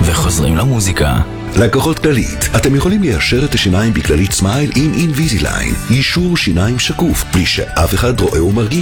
וחוזרים למוזיקה. לקוחות כללית, אתם יכולים ליישר את השיניים בכללית סמייל עם אינביזיליין. יישור שיניים שקוף, בלי שאף אחד רואה ומרגיש.